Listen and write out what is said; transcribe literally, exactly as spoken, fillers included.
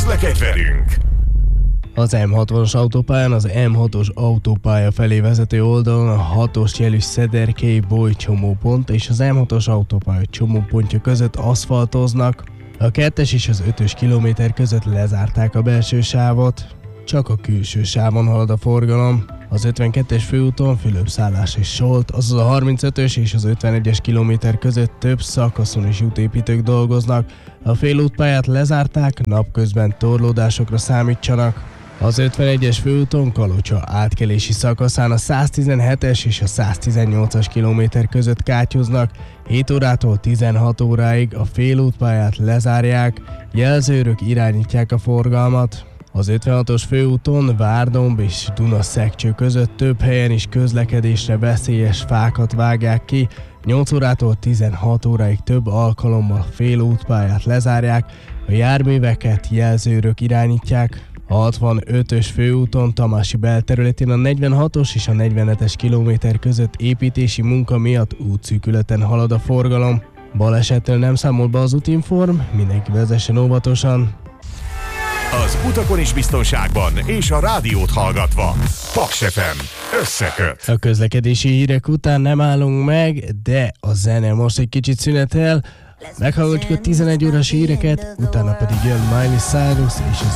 Közlekedj velünk! Az em hatvanas autópályán az em hatos autópálya felé vezető oldalon a hatos jelű Szederkely-Boly csomópont és az em hatos autópálya csomópontja között aszfaltoznak. A kettes és az ötös kilométer között lezárták a belső sávot, csak a külső sávon halad a forgalom. Az ötvenkettes főúton Fülöp-szállás és Solt, azaz a harmincötös és az ötvenegyes kilométer között több szakaszon is útépítők dolgoznak. A félútpályát lezárták, napközben torlódásokra számítsanak. Az ötvenegyes főúton Kalocsa átkelési szakaszán a száztizenhetes és a száztizennyolcas kilométer között kátyúznak, hét órától tizenhat óráig a félútpályát lezárják, jelzőrök irányítják a forgalmat. Az ötvenhatos főúton Várdomb és Duna-Szekcső között több helyen is közlekedésre veszélyes fákat vágják ki, nyolc órától tizenhat óráig több alkalommal félútpályát lezárják, a járműveket jelzőrök irányítják. A hatvanötös főúton Tamási belterületén a negyvenhatos és a negyvenhetes kilométer között építési munka miatt útszűkületen halad a forgalom. Balesettől nem számol be az Útinform, mindenki vezessen óvatosan. Az utakon is biztonságban és a rádiót hallgatva. Paks ef em összeköt. A közlekedési hírek után nem állunk meg, de a zene most egy kicsit szünetel. Meghallgatjuk a tizenegy órás híreket, utána pedig jön Miley Cyrus és az